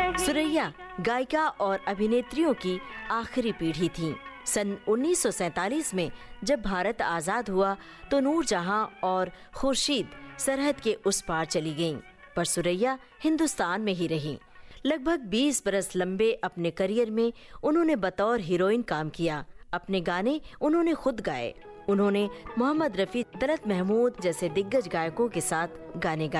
सुरैया गायिका और अभिनेत्रियों की आखिरी पीढ़ी थीं। सन 1947 में जब भारत आजाद हुआ तो नूरजहां और खुर्शीद सरहद के उस पार चली गईं, पर सुरैया हिंदुस्तान में ही रहीं। लगभग 20 बरस लंबे अपने करियर में उन्होंने बतौर हीरोइन काम किया। अपने गाने उन्होंने खुद गाए। उन्होंने मोहम्मद रफी, तलत महमूद जैसे दिग्गज गायकों के साथ गाने गाए।